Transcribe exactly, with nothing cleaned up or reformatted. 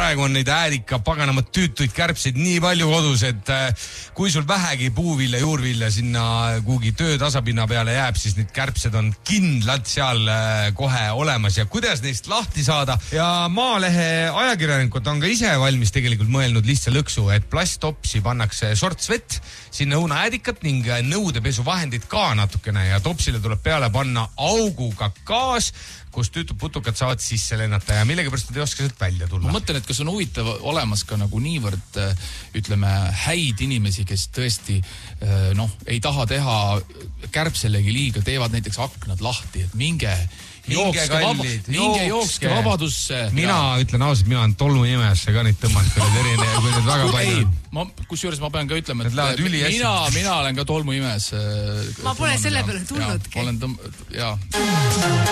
praegu on neid äärika paganamad tüütuid kärbseid nii palju kodus, et kui sul vähegi puuvilja, juurvilja sinna kuhugi töö tasapinna peale jääb, siis need kärbsed on kindlalt seal kohe olemas ja kuidas neist lahti saada. Ja Maalehe ajakirjanikud on ka ise valmis tegelikult mõelnud lihtsa lõksu, et plasttopsi pannakse sortsvett, sinna õunaäädikat ning nõudepesuvahendid ka natukene ja topsile tuleb peale panna auguga gaas, kus tüütud putukad saavad sisse lennata ja millegipärast nad ei oska sealt välja tulla. Ma mõtlen, et kas on huvitav olemas ka nagu niivõrd, ütleme, häid inimesi, kes tõesti noh, ei taha teha kärbselegi liiga, teevad näiteks aknad lahti, et minge Minge kallid, minge jookske vabadusse. Mina ja. ütlen ausalt, mina on tolmuimesse ka neid tõmmanud, kui need erine, kui need väga palju on. Ma, kusjuures ma pean ka ütlema, et mina, mina olen ka tolmuimes. Ma pole selle peale tulnudki. Olen tõmm... Jaa.